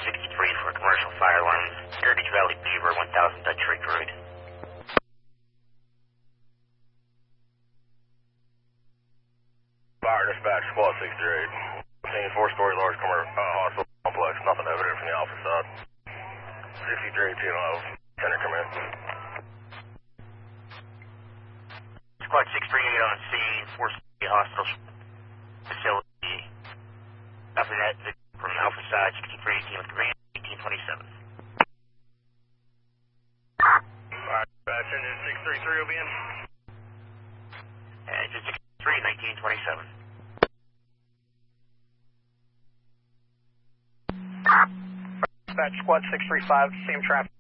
63 for a commercial fire alarm. Heritage Valley Beaver, 1000 Dutch Rig Road. Fire dispatch, squad 638. Seen 4-story large hospital complex. Nothing evident from the office side. 63, 2 Center, come in. Squad 638 on scene, 4-story hospital facility. After that, from Alpha side, 6318 with command, 1827. Alright, dispatch, engine 633 will be in. Engine 633, 1927. Dispatch, squad 635, same traffic.